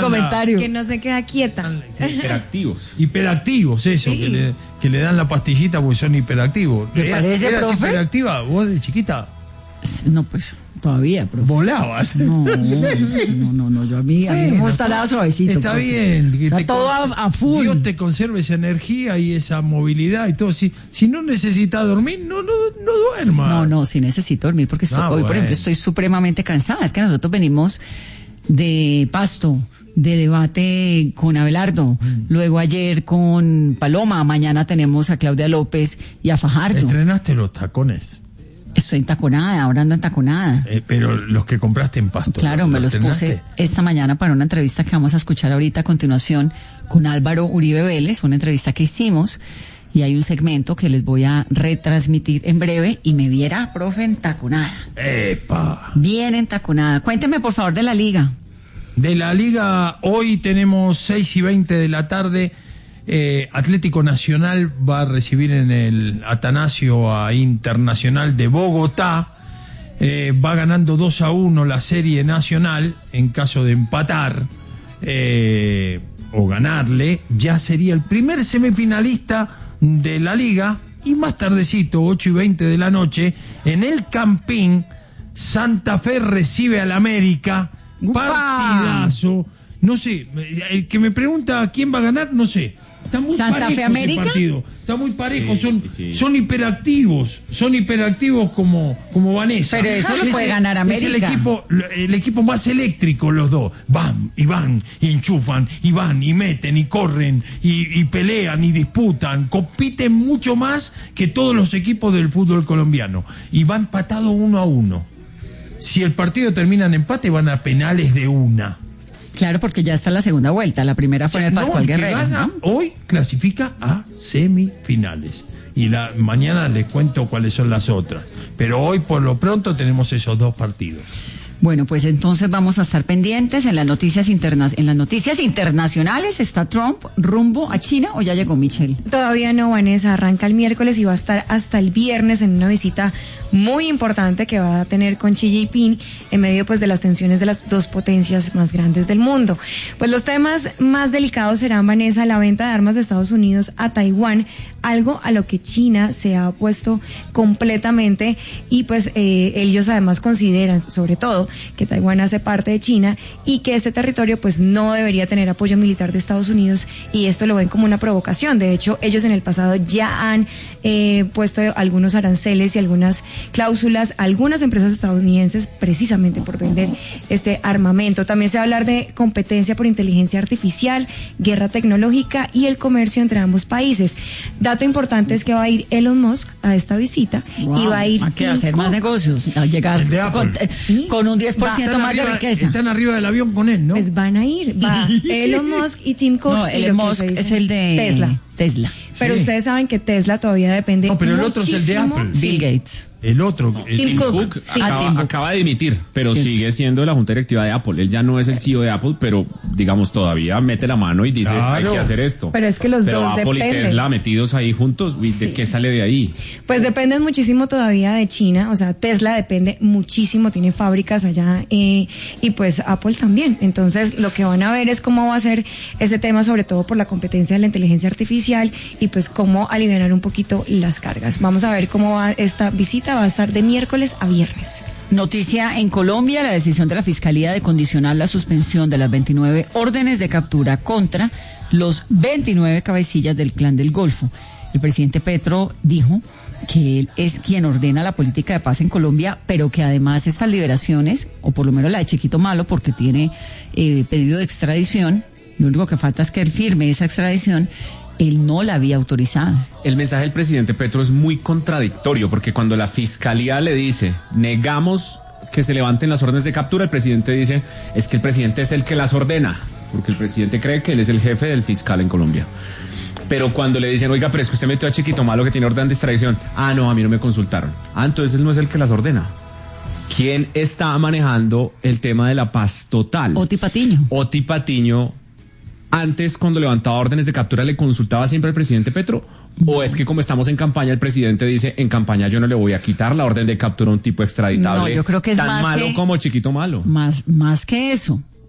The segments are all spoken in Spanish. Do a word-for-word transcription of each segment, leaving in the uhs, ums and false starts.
comentario. Que no se queda quieta. Hiperactivos. Hiperactivos, eso, Sí. que, le, que le dan la pastillita porque son hiperactivos. ¿Le parece, ¿Eras profe? hiperactiva vos de chiquita? No, pues todavía, profe. Volabas. No, no, no, no, yo a mí, a mí me Bueno, gusta nada suavecito. Está profe. bien. Que Está te todo conse- a, a full. Dios te conserve esa energía y esa movilidad y todo. Si, si no necesitas dormir, no, no, no duermas. No, no, sí necesito dormir porque estoy- Ah, hoy, por bueno. ejemplo, estoy supremamente cansada. Es que nosotros venimos de Pasto, de debate con Abelardo, Mm. luego ayer con Paloma, mañana tenemos a Claudia López y a Fajardo. Estrenaste los tacones, Estoy entaconada, ahora ando entaconada. eh, pero los que compraste en Pasto. Claro, me los estrenaste? puse esta mañana para una entrevista que vamos a escuchar ahorita a continuación con Álvaro Uribe Vélez, una entrevista que hicimos, y hay un segmento que les voy a retransmitir en breve y me viera, profe, entaconada. ¡Epa! Bien entaconada. Cuénteme, por favor, de la liga. De la liga, hoy tenemos seis y veinte de la tarde. Eh, Atlético Nacional va a recibir en el Atanasio a Internacional de Bogotá. Eh, va ganando dos a uno la serie nacional. En caso de empatar eh, o ganarle, ya sería el primer semifinalista de la liga. Y más tardecito, ocho y veinte de la noche, en el Campín, Santa Fe recibe al América. ¡Upa! Partidazo. No sé, el que me pregunta quién va a ganar, no sé. Está muy ¿Santa parejo Fe ese América? partido. Está muy parejo. Sí, son, sí, sí. son hiperactivos. Son hiperactivos como, como Vanessa. Pero eso lo puede ganar Es el América. equipo, el equipo más eléctrico, los dos. Van y van y enchufan y van y meten y corren y, y pelean y disputan. Compiten mucho más que todos los equipos del fútbol colombiano. Y va empatado uno a uno. Si el partido termina en empate, van a penales de una. Claro, porque ya está la segunda vuelta. La primera fue en el No, Pascual el que Guerrero. gana ¿no? hoy clasifica a semifinales. Y la mañana les cuento cuáles son las otras. Pero hoy por lo pronto tenemos esos dos partidos. Bueno, pues entonces vamos a estar pendientes en las noticias internas, en las noticias internacionales. ¿Está Trump rumbo a China o ya llegó Michelle? Todavía no, Vanessa, arranca el miércoles y va a estar hasta el viernes en una visita muy importante que va a tener con Xi Jinping en medio pues de las tensiones de las dos potencias más grandes del mundo. Pues los temas más delicados serán, Vanessa, la venta de armas de Estados Unidos a Taiwán, algo a lo que China se ha opuesto completamente y pues eh, ellos además consideran, sobre todo, que Taiwán hace parte de China y que este territorio pues no debería tener apoyo militar de Estados Unidos y esto lo ven como una provocación. De hecho, ellos en el pasado ya han eh, puesto algunos aranceles y algunas cláusulas a algunas empresas estadounidenses precisamente por vender este armamento. También se va a hablar de competencia por inteligencia artificial, guerra tecnológica y el comercio entre ambos países. Dato importante es que va a ir Elon Musk a esta visita Wow, y va a ir ¿a qué? Tim hacer más Cook. negocios, a llegar El de Apple. con, eh, Sí. con un diez por ciento Están más de arriba- riqueza. Están arriba del avión con él, ¿no? Pues van a ir, va Elon Musk y Tim Cook. No, y Elon lo que Musk se dice, es el de Tesla. Tesla. Pero Sí. ustedes saben que Tesla todavía depende No, pero el otro es el de muchísimo- Apple. Sí. Bill Gates. El otro. el- Tim Tim Cook, Cook sí. Ah, Tim acaba, Cook. acaba de dimitir, pero Sí. sigue siendo de la junta directiva de Apple. Él ya no es el C E O de Apple, pero digamos todavía mete la mano y dice Claro. hay que hacer esto. Pero es que los Pero dos Apple dependen. y Tesla metidos ahí juntos, uy, ¿de Sí. qué sale de ahí? Pues dependen muchísimo todavía de China, o sea, Tesla depende muchísimo, tiene fábricas allá eh, y pues Apple también. Entonces lo que van a ver es cómo va a ser ese tema, sobre todo por la competencia de la inteligencia artificial y pues cómo aliviar un poquito las cargas. Vamos a ver cómo va esta visita, va a estar de miércoles a viernes. Noticia en Colombia, la decisión de la Fiscalía de condicionar la suspensión de las veintinueve órdenes de captura contra los veintinueve cabecillas del Clan del Golfo. El presidente Petro dijo que él es quien ordena la política de paz en Colombia, pero que además estas liberaciones, o por lo menos la de Chiquito Malo, porque tiene eh, pedido de extradición, lo único que falta es que él firme esa extradición, él no la había autorizado. El mensaje del presidente Petro es muy contradictorio, porque cuando la fiscalía le dice, negamos que se levanten las órdenes de captura, el presidente dice, es que el presidente es el que las ordena, porque el presidente cree que él es el jefe del fiscal en Colombia. Pero cuando le dicen, oiga, pero es que usted metió a Chiquito Malo que tiene orden de extradición, ah, no, a mí no me consultaron. Ah, entonces él no es el que las ordena. ¿Quién está manejando el tema de la paz total? Oti Patiño. Oti Patiño, antes cuando levantaba órdenes de captura, ¿le consultaba siempre al presidente Petro? ¿O es que como estamos en campaña, el presidente dice, en campaña yo no le voy a quitar la orden de captura a un tipo extraditable No, yo creo que es tan más malo que- como Chiquito Malo? Más, más que eso.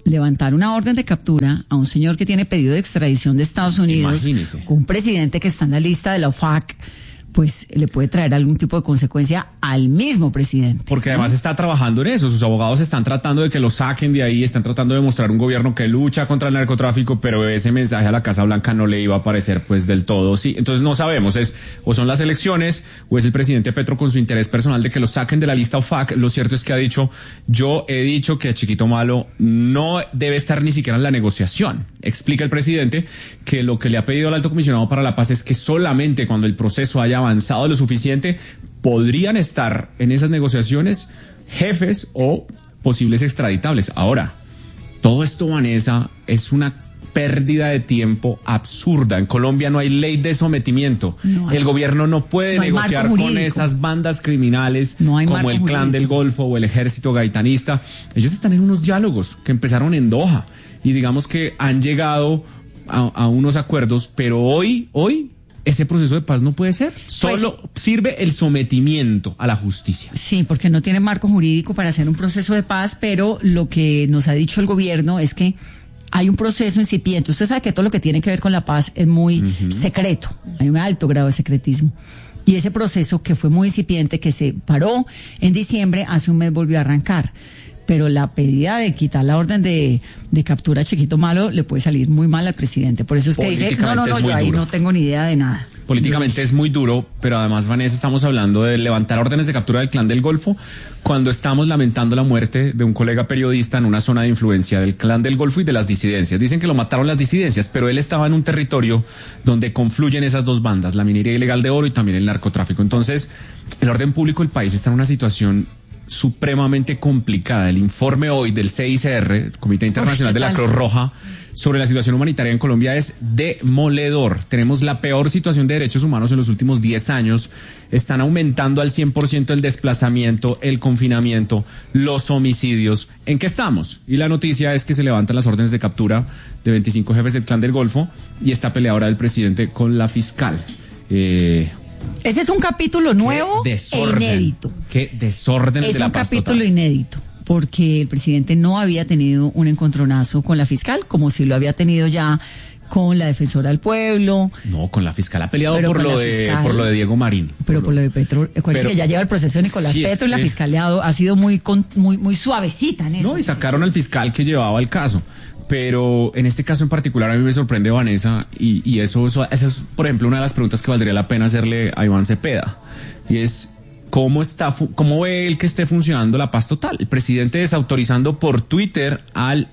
levantar una orden de captura a un señor que tiene pedido de extradición de Estados Unidos, Imagínese. con un presidente que está en la lista de la O F A C, pues le puede traer algún tipo de consecuencia al mismo presidente. Porque además está trabajando en eso, sus abogados están tratando de que lo saquen de ahí, están tratando de mostrar un gobierno que lucha contra el narcotráfico, pero ese mensaje a la Casa Blanca no le iba a parecer pues del todo, sí. Entonces no sabemos, es o son las elecciones o es el presidente Petro con su interés personal de que lo saquen de la lista O F A C. Lo cierto es que ha dicho, yo he dicho que Chiquito Malo no debe estar ni siquiera en la negociación. Explica el presidente que lo que le ha pedido al Alto Comisionado para la Paz es que solamente cuando el proceso haya avanzado lo suficiente podrían estar en esas negociaciones jefes o posibles extraditables. Ahora, todo esto, Vanessa, es una pérdida de tiempo absurda. En Colombia no hay ley de sometimiento. No hay, el gobierno no puede no negociar con esas bandas criminales no como el Clan del Golfo o el Ejército Gaitanista. Ellos están en unos diálogos que empezaron en Doha y digamos que han llegado a, a unos acuerdos, pero hoy, hoy ese proceso de paz no puede ser. Solo pues, sirve el sometimiento a la justicia. Sí, porque no tiene marco jurídico para hacer un proceso de paz, pero lo que nos ha dicho el gobierno es que hay un proceso incipiente. Usted sabe que todo lo que tiene que ver con la paz es muy uh-huh. secreto. Hay un alto grado de secretismo. Y ese proceso que fue muy incipiente, que se paró en diciembre, hace un mes volvió a arrancar. Pero la pedida de quitar la orden de, de captura a Chiquito Malo le puede salir muy mal al presidente. Por eso es que dice, no, no, no, yo ahí no tengo ni idea de nada. Políticamente es muy duro, pero además, Vanessa, estamos hablando de levantar órdenes de captura del Clan del Golfo cuando estamos lamentando la muerte de un colega periodista en una zona de influencia del Clan del Golfo y de las disidencias. Dicen que lo mataron las disidencias, pero él estaba en un territorio donde confluyen esas dos bandas, la minería ilegal de oro y también el narcotráfico. Entonces, el orden público del país está en una situación supremamente complicada. El informe hoy del C I C R, el Comité Internacional de la Cruz Roja, sobre la situación humanitaria en Colombia es demoledor. Tenemos la peor situación de derechos humanos en los últimos diez años. Están aumentando al cien por ciento el desplazamiento, el confinamiento, los homicidios. ¿En qué estamos? Y la noticia es que se levantan las órdenes de captura de veinticinco jefes del Clan del Golfo y esta pelea ahora del presidente con la fiscal. Eh... Ese es un capítulo nuevo e inédito. Qué desorden es de la un paz capítulo total. inédito, porque el presidente no había tenido un encontronazo con la fiscal, como si lo había tenido ya con la defensora del pueblo. No, con la fiscal ha peleado por lo de fiscal, por lo de Diego Marín. Pero por, por lo de Petro, recuerden que ya lleva el proceso de Nicolás sí, Petro y la sí. fiscal ha, ha sido muy, muy, muy suavecita en eso. No, y sacaron al fiscal que llevaba el caso. Pero en este caso en particular a mí me sorprende, Vanessa, y, y eso, eso, esa es, por ejemplo, una de las preguntas que valdría la pena hacerle a Iván Cepeda, y es cómo está, cómo ve él que esté funcionando la paz total. El presidente desautorizando por Twitter al,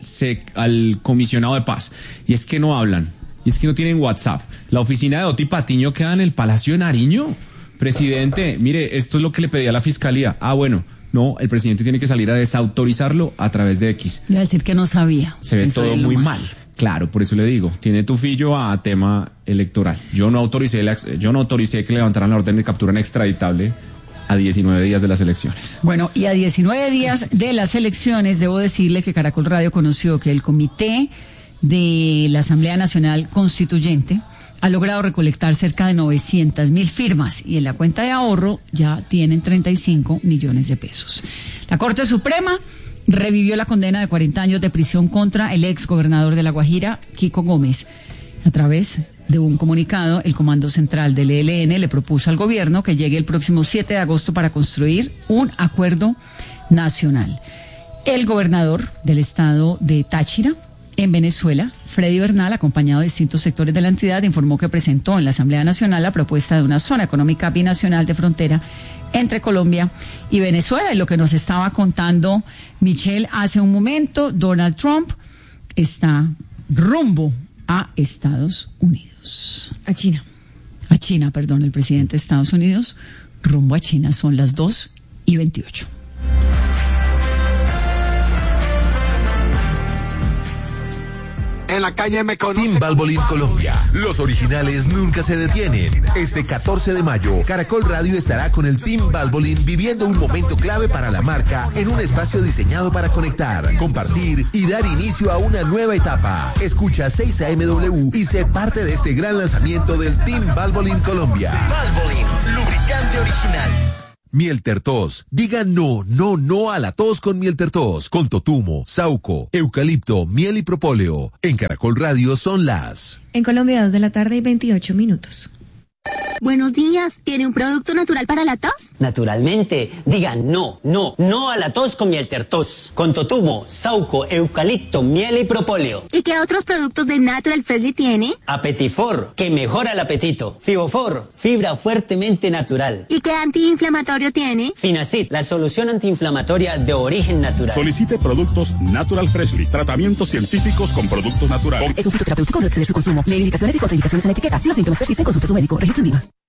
al comisionado de paz, y es que no hablan, y es que no tienen WhatsApp. La oficina de Oti Patiño queda en el Palacio de Nariño. Presidente, mire, esto es lo que le pedía a la fiscalía. Ah, bueno. No, el presidente tiene que salir a desautorizarlo a través de X. Voy a decir que no sabía. Se ve eso todo muy mal. Claro, por eso le digo, tiene tufillo a tema electoral. Yo no autoricé, la, yo no autoricé que levantaran la orden de captura en extraditable a diecinueve días de las elecciones. Bueno, y a diecinueve días de las elecciones, debo decirle que Caracol Radio conoció que el comité de la Asamblea Nacional Constituyente ha logrado recolectar cerca de novecientas mil firmas y en la cuenta de ahorro ya tienen treinta y cinco millones de pesos. La Corte Suprema revivió la condena de cuarenta años de prisión contra el ex gobernador de La Guajira, Kiko Gómez. A través de un comunicado, el Comando Central del E L N le propuso al gobierno que llegue el próximo siete de agosto para construir un acuerdo nacional. El gobernador del estado de Táchira, en Venezuela, Freddy Bernal, acompañado de distintos sectores de la entidad, informó que presentó en la Asamblea Nacional la propuesta de una zona económica binacional de frontera entre Colombia y Venezuela. Y lo que nos estaba contando Michelle hace un momento, Donald Trump está rumbo a Estados Unidos. A China. A China, perdón, el presidente de Estados Unidos rumbo a China. Son las dos y veintiocho. En la calle me conoce. Team Valvoline Colombia. Los originales nunca se detienen. Este catorce de mayo, Caracol Radio estará con el Team Valvoline viviendo un momento clave para la marca en un espacio diseñado para conectar, compartir y dar inicio a una nueva etapa. Escucha seis A M W y sé parte de este gran lanzamiento del Team Valvoline Colombia. Valvoline, lubricante original. Mieltertos. Diga no, no, no a la tos con Mieltertos. Con totumo, sauco, eucalipto, miel y propóleo. En Caracol Radio son las... En Colombia, dos de la tarde y veintiocho minutos. Buenos días, ¿tiene un producto natural para la tos? Naturalmente, digan no, no, no a la tos con Mieltertos, con totumo, sauco, eucalipto, miel y propóleo. ¿Y qué otros productos de Natural Freshly tiene? Apetifor, que mejora el apetito. Fibofor, fibra fuertemente natural. ¿Y qué antiinflamatorio tiene? Finacid, la solución antiinflamatoria de origen natural. Solicite productos Natural Freshly, tratamientos científicos con productos naturales. Es un fitoterapéutico, no exceder su consumo. Lee indicaciones y contraindicaciones en la etiqueta. Si los síntomas persisten, consulte a su médico. Registro en Viva.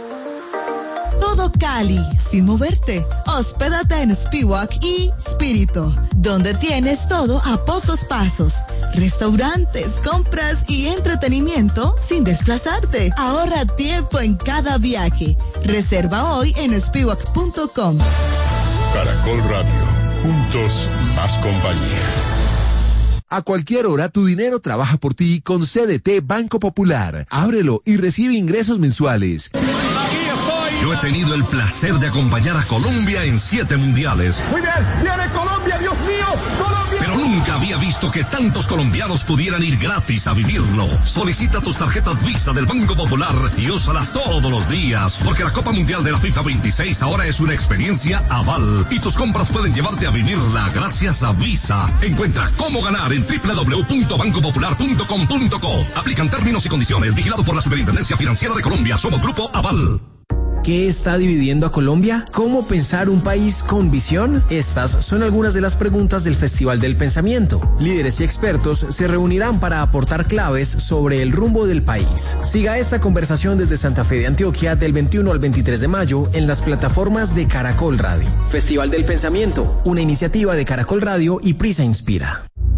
Todo Cali, sin moverte. Hospédate en Spiwak y Spirito, donde tienes todo a pocos pasos. Restaurantes, compras y entretenimiento sin desplazarte. Ahorra tiempo en cada viaje. Reserva hoy en spiwak punto com. Caracol Radio, juntos más compañía. A cualquier hora tu dinero trabaja por ti con C D T Banco Popular. Ábrelo y recibe ingresos mensuales. Yo he tenido el placer de acompañar a Colombia en siete mundiales. Muy bien, viene Colombia, Dios mío, Colombia. Pero nunca había visto que tantos colombianos pudieran ir gratis a vivirlo. Solicita tus tarjetas Visa del Banco Popular y úsalas todos los días, porque la Copa Mundial de la FIFA veintiséis ahora es una experiencia aval y tus compras pueden llevarte a vivirla gracias a Visa. Encuentra cómo ganar en doble u doble u doble u punto banco popular punto com punto co. Aplican términos y condiciones. Vigilado por la Superintendencia Financiera de Colombia. Somos Grupo Aval. ¿Qué está dividiendo a Colombia? ¿Cómo pensar un país con visión? Estas son algunas de las preguntas del Festival del Pensamiento. Líderes y expertos se reunirán para aportar claves sobre el rumbo del país. Siga esta conversación desde Santa Fe de Antioquia del veintiuno al veintitrés de mayo en las plataformas de Caracol Radio. Festival del Pensamiento, una iniciativa de Caracol Radio y Prisa Inspira.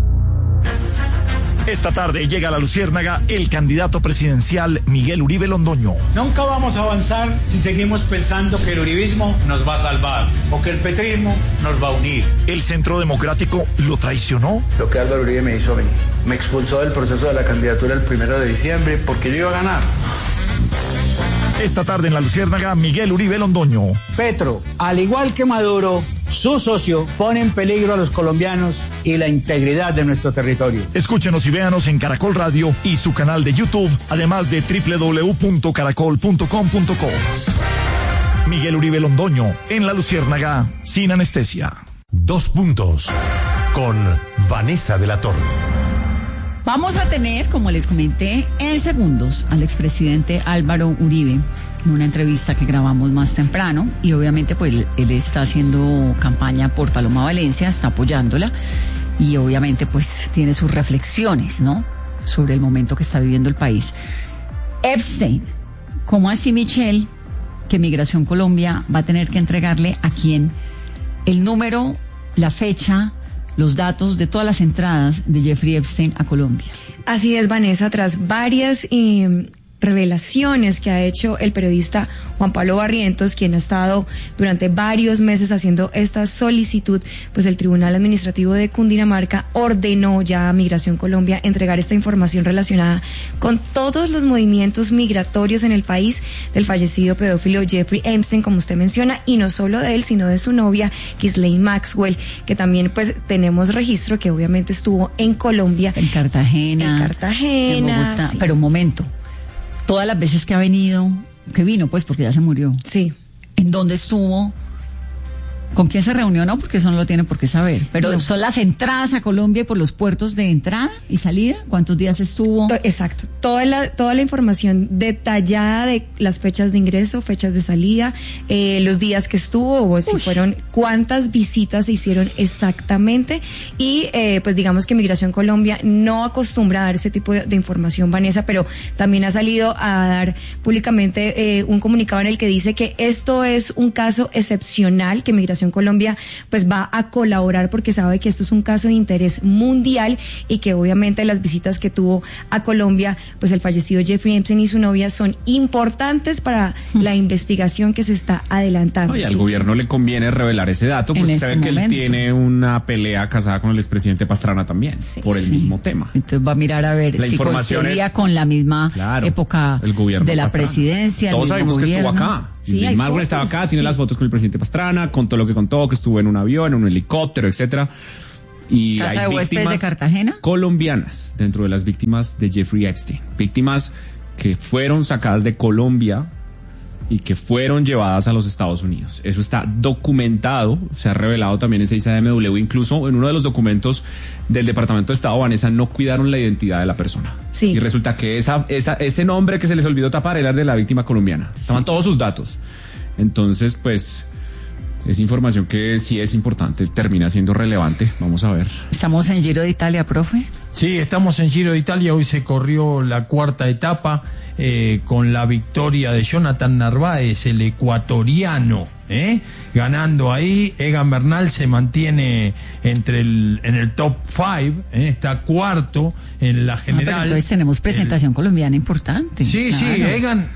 Esta tarde llega a la Luciérnaga el candidato presidencial Miguel Uribe Londoño. Nunca vamos a avanzar si seguimos pensando que el uribismo nos va a salvar o que el petrismo nos va a unir. ¿El Centro Democrático lo traicionó? Lo que Álvaro Uribe me hizo a mí. Me expulsó del proceso de la candidatura el primero de diciembre porque yo iba a ganar. Esta tarde en la Luciérnaga, Miguel Uribe Londoño. Petro, al igual que Maduro, su socio, pone en peligro a los colombianos y la integridad de nuestro territorio. Escúchenos y véanos en Caracol Radio y su canal de YouTube, además de doble u doble u doble u punto caracol punto com punto co. Miguel Uribe Londoño, en la Luciérnaga, sin anestesia. Dos puntos, con Vanessa de la Torre. Vamos a tener, como les comenté, en segundos al expresidente Álvaro Uribe en una entrevista que grabamos más temprano y obviamente pues él está haciendo campaña por Paloma Valencia, está apoyándola y obviamente pues tiene sus reflexiones, ¿no?, sobre el momento que está viviendo el país. Epstein, ¿cómo así, Michelle, que Migración Colombia va a tener que entregarle a quién el número, la fecha, los datos de todas las entradas de Jeffrey Epstein a Colombia? Así es, Vanessa, tras varias eh, revelaciones que ha hecho el periodista Juan Pablo Barrientos, quien ha estado durante varios meses haciendo esta solicitud, pues el Tribunal Administrativo de Cundinamarca ordenó ya a Migración Colombia entregar esta información relacionada con todos los movimientos migratorios en el país del fallecido pedófilo Jeffrey Epstein, como usted menciona, y no solo de él, sino de su novia, Ghislaine Maxwell, que también pues tenemos registro que obviamente estuvo en Colombia. En Cartagena. En Cartagena. En Bogotá. Sí. Pero un momento. Todas las veces que ha venido, que vino pues porque ya se murió. Sí. ¿En dónde estuvo? ¿Con quién se reunió? No, porque eso no lo tiene por qué saber. Pero no. Son las entradas a Colombia y por los puertos de entrada y salida. ¿Cuántos días estuvo? Exacto. Toda la, toda la información detallada de las fechas de ingreso, fechas de salida, eh, los días que estuvo, o si Uy. fueron, cuántas visitas se hicieron exactamente. Y eh, pues digamos que Migración Colombia no acostumbra a dar ese tipo de, de información, Vanessa, pero también ha salido a dar públicamente eh, un comunicado en el que dice que esto es un caso excepcional, que Migración Colombia pues va a colaborar porque sabe que esto es un caso de interés mundial y que obviamente las visitas que tuvo a Colombia pues el fallecido Jeffrey Epstein y su novia son importantes para mm. la investigación que se está adelantando. Oye, al sí. gobierno le conviene revelar ese dato, pues usted ve que él tiene una pelea casada con el expresidente Pastrana también, sí, por el sí. mismo tema. Entonces va a mirar a ver la si información coincidía es, con la misma claro, época el gobierno de la Pastrana. presidencia. Todos sabemos gobierno. que estuvo acá. Sí, Ghislaine Marwen estaba acá, tiene sí. las fotos con el presidente Pastrana, contó lo que contó, que estuvo en un avión, en un helicóptero, etcétera. Y Casa hay de Huéspedes de Cartagena colombianas dentro de las víctimas de Jeffrey Epstein, víctimas que fueron sacadas de Colombia y que fueron llevadas a los Estados Unidos. Eso está documentado, se ha revelado también en seis A M W, incluso en uno de los documentos del Departamento de Estado, Vanessa, no cuidaron la identidad de la persona. Sí. Y resulta que esa, esa, ese nombre que se les olvidó tapar era el de la víctima colombiana. Sí. Estaban todos sus datos. Entonces, pues, es información que sí es importante, termina siendo relevante. Vamos a ver. Estamos en Giro de Italia, profe. Sí, estamos en Giro de Italia. Hoy se corrió la cuarta etapa eh, con la victoria de Jonathan Narváez, el ecuatoriano, ¿eh? ganando ahí. Egan Bernal se mantiene entre el, en el top cinco, ¿eh? está cuarto en la general. Ah, entonces tenemos presentación el... colombiana importante. Sí, claro. sí, Egan...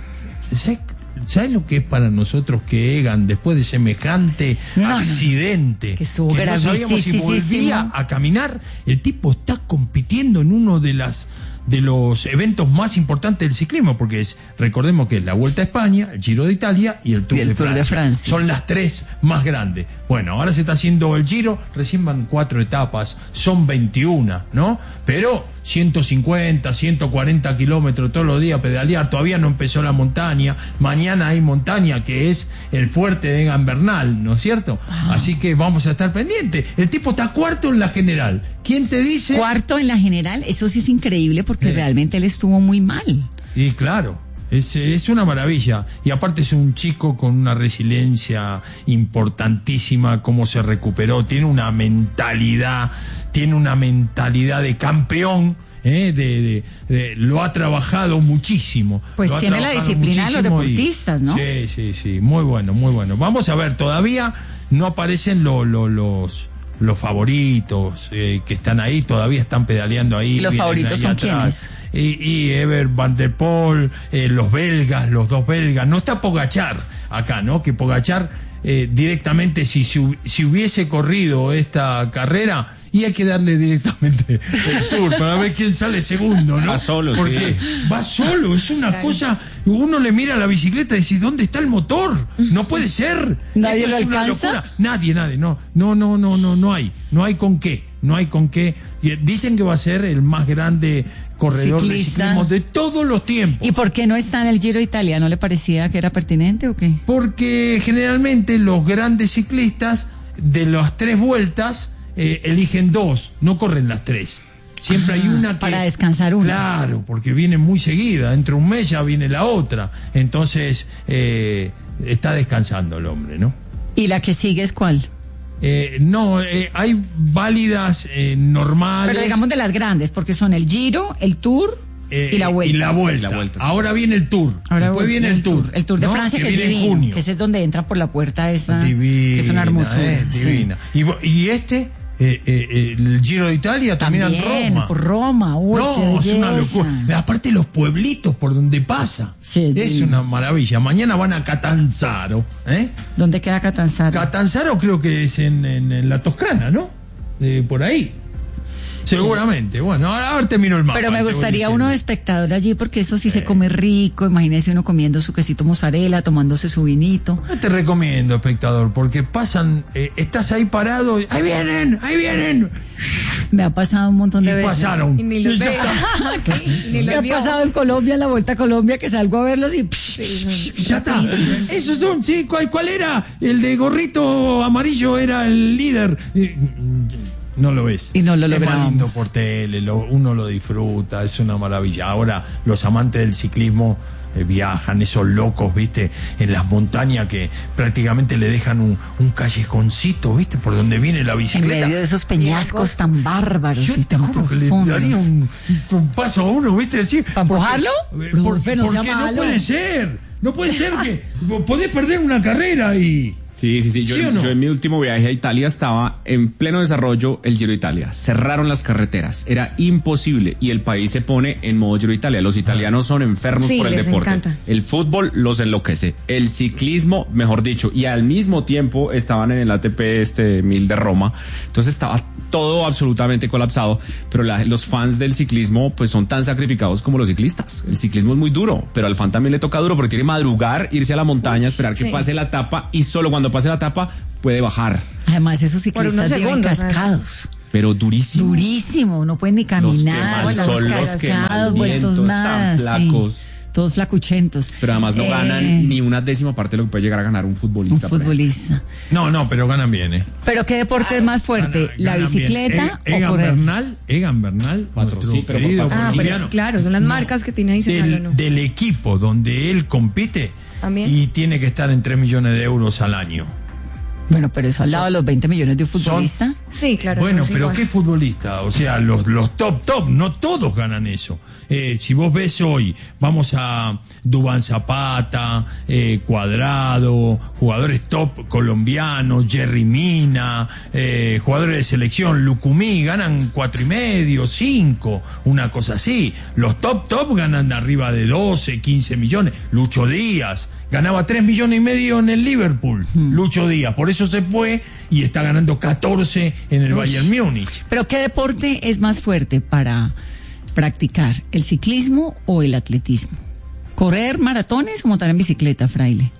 ¿Sabes lo que es para nosotros que Egan, después de semejante no, accidente, no, que, que no sabíamos si volvía a caminar? El tipo está compitiendo en uno de las de los eventos más importantes del ciclismo, porque es, recordemos que es la Vuelta a España, el Giro de Italia y el Tour, y el de, Tour Francia. de Francia. Son las tres más grandes. Bueno, ahora se está haciendo el Giro, recién van cuatro etapas, son veintiuna, ¿no? Pero ciento cincuenta, ciento cuarenta kilómetros todos los días pedalear, todavía no empezó la montaña, mañana hay montaña que es el fuerte de Egan Bernal, ¿no es cierto? Ah. Así que vamos a estar pendientes. El tipo está cuarto en la general. ¿Quién te dice? Cuarto en la general, eso sí es increíble porque sí. realmente él estuvo muy mal. Y claro, es, es una maravilla. Y aparte es un chico con una resiliencia importantísima, cómo se recuperó, tiene una mentalidad, tiene una mentalidad de campeón. Eh, de, de, de, lo ha trabajado muchísimo. Pues tiene la disciplina de los deportistas, y, ¿no? Sí, sí, sí, muy bueno, muy bueno. Vamos a ver, todavía no aparecen lo, lo, los los favoritos eh, que están ahí, todavía están pedaleando ahí. ¿Y los favoritos son quiénes? Y, y Ever Van der Poel, eh, los belgas, los dos belgas. No está Pogačar acá, ¿no? Que Pogačar eh, directamente, si, si, si hubiese corrido esta carrera, y hay que darle directamente el tour para ver quién sale segundo, ¿no? Va solo, porque sí. va solo, es una claro. cosa, uno le mira a la bicicleta y dice, ¿dónde está el motor? No puede ser. ¿Nadie Esto lo es una alcanza? locura. Nadie, nadie, no, no, no, no, no, no hay, no hay con qué, no hay con qué. Y dicen que va a ser el más grande corredor Ciclista. de ciclismo de todos los tiempos. ¿Y por qué no está en el Giro de Italia? ¿No le parecía que era pertinente o qué? Porque generalmente los grandes ciclistas de las tres vueltas Eh, eligen dos, no corren las tres. Siempre ah, hay una que... Para descansar una. Claro, porque viene muy seguida. Entre un mes ya viene la otra. Entonces, eh, está descansando el hombre, ¿no? ¿Y la que sigue es cuál? Eh, no, eh, hay válidas eh, normales. Pero digamos de las grandes, porque son el Giro, el Tour... Eh, y la vuelta. Y la vuelta. Y la vuelta sí. Ahora viene el Tour. Ahora Después viene el, el tour. tour. El Tour de ¿no? Francia, que, que es divino, en junio. Que ese es donde entran por la puerta esa. Divina, que es una hermosura. Eh, divina. Sí. Y, y este, eh, eh, el Giro de Italia también, también en Roma. por Roma. Uy, no, es una locura. Aparte los pueblitos por donde pasa. Sí, es sí. una maravilla. Mañana van a Catanzaro. ¿eh? ¿Dónde queda Catanzaro? Catanzaro creo que es en, en, en la Toscana, ¿no? Eh, por ahí. Seguramente, bueno, ahora, ahora termino el mapa. Pero me gustaría uno de espectador allí porque eso sí eh. se come rico, imagínese uno comiendo su quesito mozzarella, tomándose su vinito. No te recomiendo, espectador, porque pasan, eh, estás ahí parado, y, ¡ahí vienen! ¡ahí vienen! Me ha pasado un montón de y veces. pasaron. Y ni los sí, ni Me ha vio. pasado en Colombia, en la Vuelta a Colombia, que salgo a verlos y... Sí, ya está. Esos son, sí, ¿cuál, ¿cuál era? El de gorrito amarillo era el líder. No lo ves. Y no lo logramos. Es más lindo por tele, lo, uno lo disfruta, es una maravilla. Ahora los amantes del ciclismo eh, viajan, esos locos, viste, en las montañas que prácticamente le dejan un, un callejoncito, viste, por donde viene la bicicleta. En medio de esos peñascos tan bárbaros. Yo y te tan juro que profundos. le daría un, un paso a uno, viste, decir. ¿Para empujarlo? Porque, por, porque no, no puede ser, no puede ser que podés perder una carrera y... Sí, sí, sí. Yo, ¿Sí o no? yo en mi último viaje a Italia estaba en pleno desarrollo el Giro de Italia. Cerraron las carreteras. Era imposible. Y el país se pone en modo Giro de Italia. Los italianos son enfermos sí, por el les deporte. Encanta. El fútbol los enloquece. El ciclismo, mejor dicho. Y al mismo tiempo estaban en el A T P este mil de Roma. Entonces estaba todo absolutamente colapsado, pero la, los fans del ciclismo pues son tan sacrificados como los ciclistas. El ciclismo es muy duro, pero al fan también le toca duro porque tiene que madrugar, irse a la montaña, esperar que sí. pase la etapa y solo cuando pase la etapa puede bajar. Además esos ciclistas viven cascados. ¿sabes? Pero durísimo. Durísimo, no pueden ni caminar, los los cascados, vueltos nada, flacos. Sí. Todos flacuchentos. Pero además no eh, ganan ni una décima parte de lo que puede llegar a ganar un futbolista. Un futbolista. No, no, pero ganan bien, ¿eh? ¿Pero qué deporte es más fuerte? Ganan, ¿La ganan bicicleta e- o Egan correr? Bernal, Egan Bernal, Patrocinio, nuestro querido Ah, pero es, claro, son las marcas no, que tiene adicional, del, ¿no? del equipo donde él compite ¿También? Y tiene que estar en tres millones de euros al año. Bueno, pero eso al lado de los veinte millones de un futbolista. Son, sí, claro. Bueno, no, pero igual. ¿qué futbolista? O sea, los, los top, top, no todos ganan eso. Eh, si vos ves hoy, vamos a Duván Zapata, eh, Cuadrado, jugadores top colombianos, Jerry Mina, eh, jugadores de selección, Lucumí, ganan cuatro y medio, cinco, una cosa así. Los top, top ganan arriba de doce, quince millones. Lucho Díaz ganaba tres millones y medio en el Liverpool, hmm. Lucho Díaz, por eso se fue y está ganando catorce en el Uy. Bayern Múnich. Pero ¿qué deporte es más fuerte para practicar, el ciclismo o el atletismo? ¿Correr maratones o montar en bicicleta, Fraile?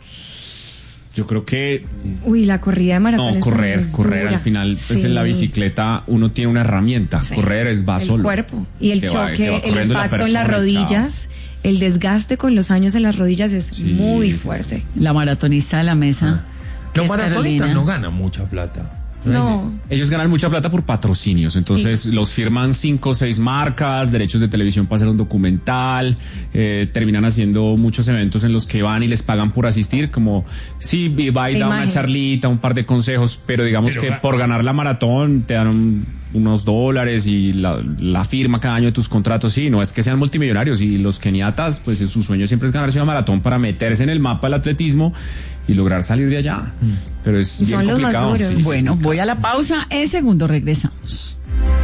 Yo creo que... Uy, la corrida de maratones. No, correr, correr dura. Al final, pues sí. en la bicicleta uno tiene una herramienta, sí. correr es va el solo. El cuerpo y el que choque, va, el impacto la en las rodillas, chao. El desgaste con los años en las rodillas es sí. muy fuerte. La maratonista de la mesa. Ah. Los maratonistas no ganan mucha plata. No. Ellos ganan mucha plata por patrocinios, entonces sí. los firman cinco o seis marcas, derechos de televisión para hacer un documental, eh, terminan haciendo muchos eventos en los que van y les pagan por asistir, como sí, va y da una charlita, un par de consejos, pero digamos pero, que por ganar la maratón te dan un, unos dólares y la, la firma cada año de tus contratos, sí, no es que sean multimillonarios, y los keniatas, pues su sueño siempre es ganarse una maratón para meterse en el mapa del atletismo y lograr salir de allá. Pero es bien complicado. Sí, bueno, voy a la pausa. En segundo regresamos.